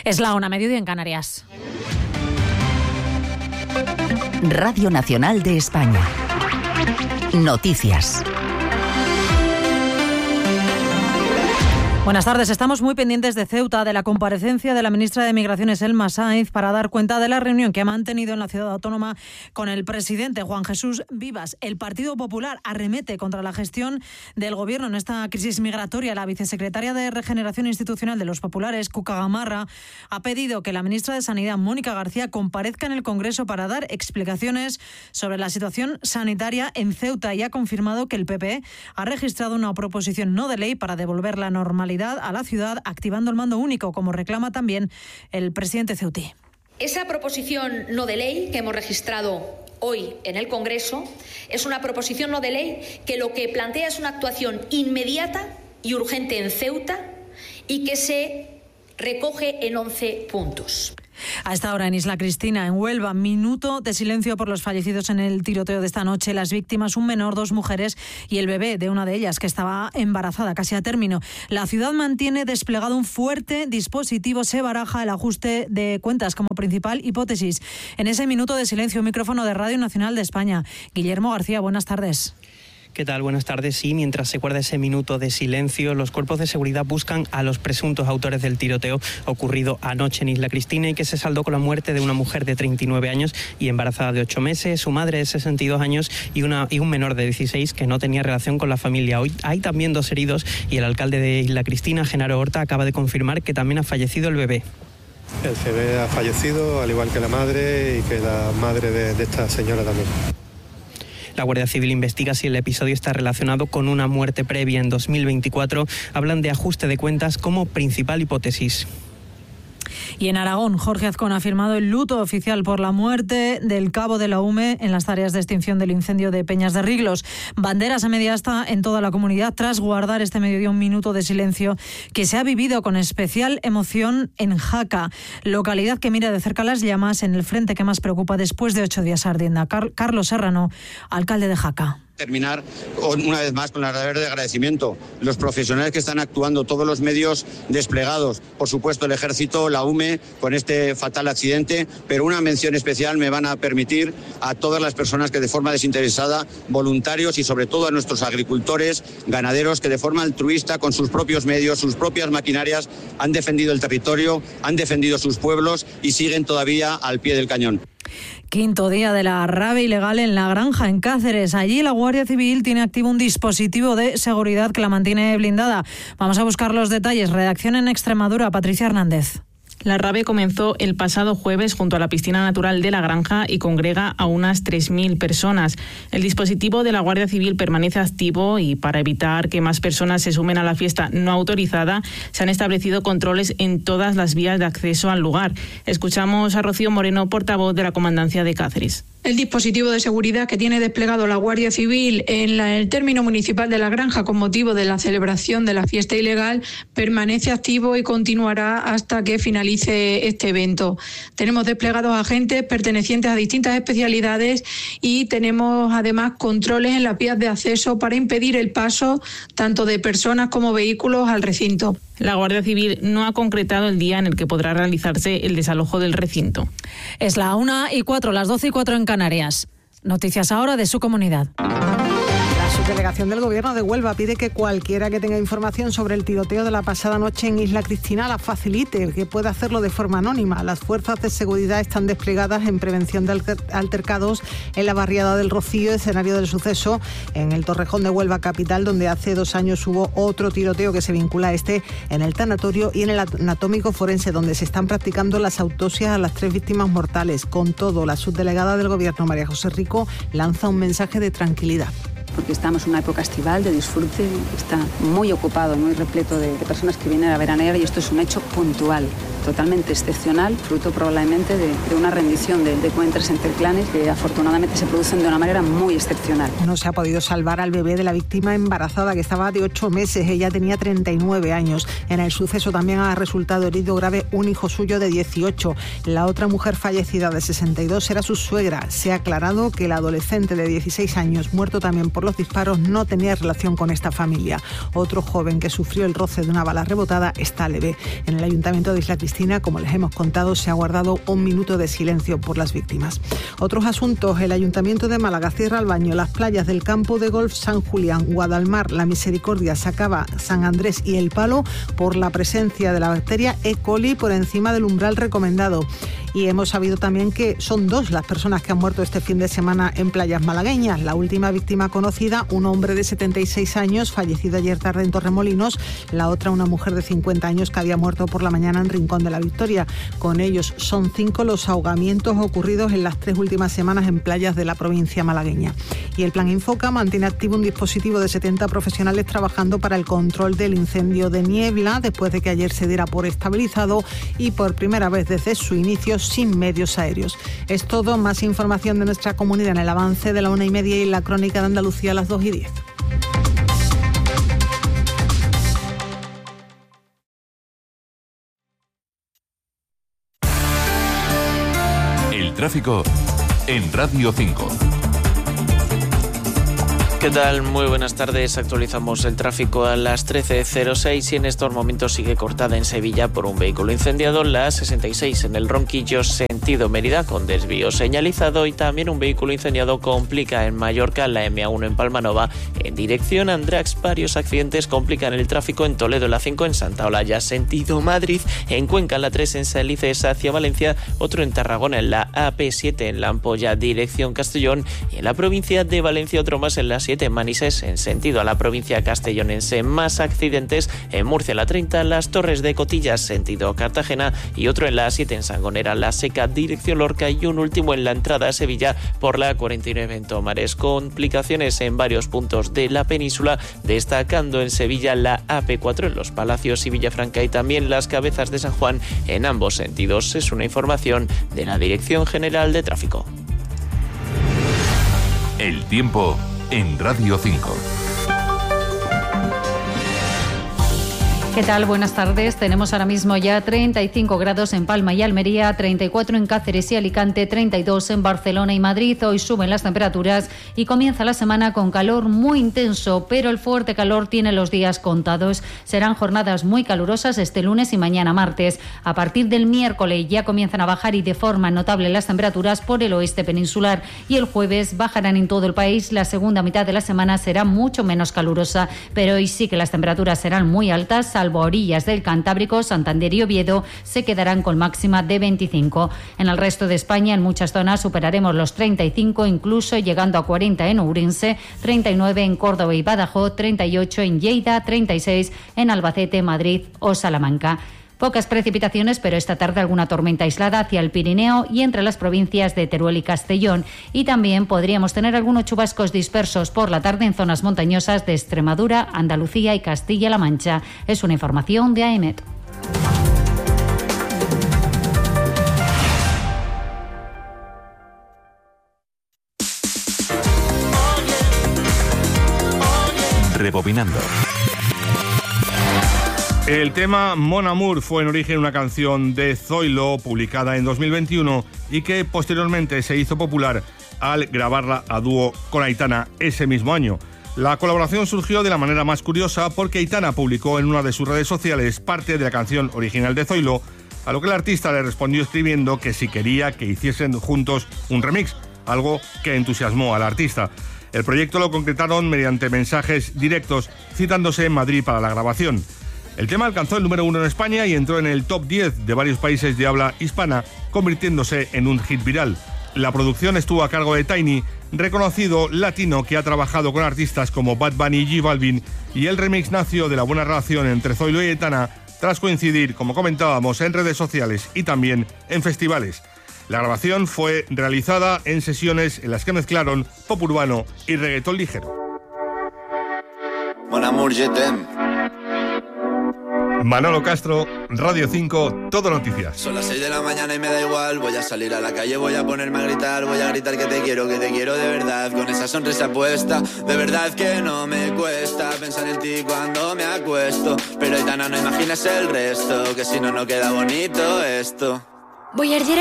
Es la 1:00 en Canarias. Radio Nacional de España. Noticias. Buenas tardes. Estamos muy pendientes de Ceuta, de la comparecencia de la ministra de Migraciones, Elma Sáenz, para dar cuenta de la reunión que ha mantenido en la ciudad autónoma con el presidente Juan Jesús Vivas. El Partido Popular arremete contra la gestión del Gobierno en esta crisis migratoria. La vicesecretaria de Regeneración Institucional de los Populares, Cuca Gamarra, ha pedido que la ministra de Sanidad, Mónica García, comparezca en el Congreso para dar explicaciones sobre la situación sanitaria en Ceuta y ha confirmado que el PP ha registrado una proposición no de ley para devolver la normalidad a la ciudad, activando el mando único, como reclama también el presidente ceutí. Esa proposición no de ley que hemos registrado hoy en el Congreso es una proposición no de ley que lo que plantea es una actuación inmediata y urgente en Ceuta y que se recoge en 11 puntos. A esta hora en Isla Cristina, en Huelva, minuto de silencio por los fallecidos en el tiroteo de esta noche. Las víctimas, un menor, 2 mujeres y el bebé de una de ellas, que estaba embarazada, casi a término. La ciudad mantiene desplegado un fuerte dispositivo. Se baraja el ajuste de cuentas como principal hipótesis. En ese minuto de silencio, micrófono de Radio Nacional de España. Guillermo García, buenas tardes. ¿Qué tal? Buenas tardes. Sí, mientras se guarda ese minuto de silencio, los cuerpos de seguridad buscan a los presuntos autores del tiroteo ocurrido anoche en Isla Cristina y que se saldó con la muerte de una mujer de 39 años y embarazada de 8 meses, su madre de 62 años y un menor de 16 que no tenía relación con la familia. Hoy hay también 2 heridos y el alcalde de Isla Cristina, Genaro Horta, acaba de confirmar que también ha fallecido el bebé. El bebé ha fallecido, al igual que la madre y que la madre de esta señora también. La Guardia Civil investiga si el episodio está relacionado con una muerte previa en 2024. Hablan de ajuste de cuentas como principal hipótesis. Y en Aragón, Jorge Azcón ha firmado el luto oficial por la muerte del cabo de la UME en las tareas de extinción del incendio de Peñas de Riglos. Banderas a media asta en toda la comunidad tras guardar este mediodía un minuto de silencio que se ha vivido con especial emoción en Jaca, localidad que mira de cerca las llamas en el frente que más preocupa después de 8 días ardiendo. Carlos Serrano, alcalde de Jaca. Terminar una vez más con la palabra de agradecimiento. Los profesionales que están actuando, todos los medios desplegados, por supuesto el Ejército, la UME, con este fatal accidente, pero una mención especial me van a permitir a todas las personas que de forma desinteresada, voluntarios y sobre todo a nuestros agricultores, ganaderos que de forma altruista, con sus propios medios, sus propias maquinarias, han defendido el territorio, han defendido sus pueblos y siguen todavía al pie del cañón. Quinto día de la rabia ilegal en La Granja, en Cáceres. Allí la Guardia Civil tiene activo un dispositivo de seguridad que la mantiene blindada. Vamos a buscar los detalles. Redacción en Extremadura, Patricia Hernández. La rave comenzó el pasado jueves junto a la piscina natural de La Granja y congrega a unas 3.000 personas. El dispositivo de la Guardia Civil permanece activo y para evitar que más personas se sumen a la fiesta no autorizada, se han establecido controles en todas las vías de acceso al lugar. Escuchamos a Rocío Moreno, portavoz de la Comandancia de Cáceres. El dispositivo de seguridad que tiene desplegado la Guardia Civil en el término municipal de La Granja con motivo de la celebración de la fiesta ilegal permanece activo y continuará hasta que finalice este evento. Tenemos desplegados agentes pertenecientes a distintas especialidades y tenemos además controles en las vías de acceso para impedir el paso tanto de personas como vehículos al recinto. La Guardia Civil no ha concretado el día en el que podrá realizarse el desalojo del recinto. Es la 1:04, las 12:04 en Canarias. Noticias ahora de su comunidad. La subdelegación del Gobierno de Huelva pide que cualquiera que tenga información sobre el tiroteo de la pasada noche en Isla Cristina la facilite, que pueda hacerlo de forma anónima. Las fuerzas de seguridad están desplegadas en prevención de altercados en la barriada del Rocío, escenario del suceso en el Torrejón de Huelva capital, donde hace 2 años hubo otro tiroteo que se vincula a este en el tanatorio y en el anatómico forense, donde se están practicando las autopsias a las 3 víctimas mortales. Con todo, la subdelegada del Gobierno, María José Rico, lanza un mensaje de tranquilidad. Porque estamos en una época estival de disfrute, está muy ocupado, muy repleto de personas que vienen a veranear y esto es un hecho puntual, totalmente excepcional, fruto probablemente de una rendición de encuentros entre clanes que afortunadamente se producen de una manera muy excepcional. No se ha podido salvar al bebé de la víctima embarazada que estaba de 8 meses, ella tenía 39 años. En el suceso también ha resultado herido grave un hijo suyo de 18. La otra mujer fallecida de 62 era su suegra. Se ha aclarado que el adolescente de 16 años, muerto también por los disparos, no tenía relación con esta familia. Otro joven que sufrió el roce de una bala rebotada está leve. En el Ayuntamiento de Isla Cristina Cristina. Como les hemos contado, se ha guardado un minuto de silencio por las víctimas. Otros asuntos: el Ayuntamiento de Málaga cierra al baño las playas del campo de golf San Julián, Guadalmar, La Misericordia, Sacaba, San Andrés y El Palo por la presencia de la bacteria E. coli por encima del umbral recomendado. Y hemos sabido también que son 2 las personas que han muerto este fin de semana en playas malagueñas. La última víctima conocida, un hombre de 76 años, fallecido ayer tarde en Torremolinos. La otra, una mujer de 50 años que había muerto por la mañana en Rincón de la Victoria. Con ellos son 5 los ahogamientos ocurridos en las 3 últimas semanas en playas de la provincia malagueña. Y el Plan Infoca mantiene activo un dispositivo de 70 profesionales trabajando para el control del incendio de Niebla, después de que ayer se diera por estabilizado y por primera vez desde su inicio sin medios aéreos. Es todo. Más información de nuestra comunidad en el avance de la 1:30 y la crónica de Andalucía a las 2:10. El tráfico en Radio 5. ¿Qué tal? Muy buenas tardes. Actualizamos el tráfico a las 13:06 y en estos momentos sigue cortada en Sevilla por un vehículo incendiado, la A66 en el Ronquillo sentido Mérida con desvío señalizado, y también un vehículo incendiado complica en Mallorca la M1 en Palmanova en dirección a Andratx. Varios accidentes complican el tráfico en Toledo, la 5 en Santa Olalla sentido Madrid, en Cuenca la 3 en Salices hacia Valencia, otro en Tarragona en la AP7 en La Ampolla dirección Castellón, y en la provincia de Valencia otro más en la 7 en Manises en sentido a la provincia castellonense. Más accidentes en Murcia la 30, Las Torres de Cotillas sentido Cartagena, y otro en la 7 en Sangonera La Seca dirección Lorca, y un último en la entrada a Sevilla por la 49 en Tomares. Complicaciones en varios puntos de la península, destacando en Sevilla la AP4 en Los Palacios y Villafranca, y también Las Cabezas de San Juan en ambos sentidos. Es una información de la Dirección General de Tráfico. El tiempo en Radio 5. ¿Qué tal? Buenas tardes. Tenemos ahora mismo ya 35 grados en Palma y Almería, 34 en Cáceres y Alicante, 32 en Barcelona y Madrid. Hoy suben las temperaturas y comienza la semana con calor muy intenso, pero el fuerte calor tiene los días contados. Serán jornadas muy calurosas este lunes y mañana martes. A partir del miércoles ya comienzan a bajar y de forma notable las temperaturas por el oeste peninsular, y el jueves bajarán en todo el país. La segunda mitad de la semana será mucho menos calurosa, pero hoy sí que las temperaturas serán muy altas, salvo a orillas del Cantábrico, Santander y Oviedo, se quedarán con máxima de 25. En el resto de España, en muchas zonas superaremos los 35, incluso llegando a 40 en Ourense, 39 en Córdoba y Badajoz, 38 en Lleida, 36 en Albacete, Madrid o Salamanca. Pocas precipitaciones, pero esta tarde alguna tormenta aislada hacia el Pirineo y entre las provincias de Teruel y Castellón. Y también podríamos tener algunos chubascos dispersos por la tarde en zonas montañosas de Extremadura, Andalucía y Castilla-La Mancha. Es una información de AEMET. Rebobinando. El tema Mon Amour fue en origen una canción de Zoilo publicada en 2021 y que posteriormente se hizo popular al grabarla a dúo con Aitana ese mismo año. La colaboración surgió de la manera más curiosa porque Aitana publicó en una de sus redes sociales parte de la canción original de Zoilo, a lo que el artista le respondió escribiendo que si quería que hiciesen juntos un remix, algo que entusiasmó al artista. El proyecto lo concretaron mediante mensajes directos citándose en Madrid para la grabación. El tema alcanzó el número 1 en España y entró en el top 10 de varios países de habla hispana, convirtiéndose en un hit viral. La producción estuvo a cargo de Tiny, reconocido latino que ha trabajado con artistas como Bad Bunny y J Balvin, y el remix nació de la buena relación entre Zoilo y Aitana tras coincidir, como comentábamos, en redes sociales y también en festivales. La grabación fue realizada en sesiones en las que mezclaron pop urbano y reggaetón ligero. Mon amour, je t'aime. Manolo Castro, Radio 5, Todo Noticias. Son las 6 de la mañana y me da igual. Voy a salir a la calle, voy a ponerme a gritar. Voy a gritar que te quiero de verdad. Con esa sonrisa puesta, de verdad que no me cuesta pensar en ti cuando me acuesto. Pero Aitana, no imaginas el resto, que si no, no queda bonito esto. Voy a arder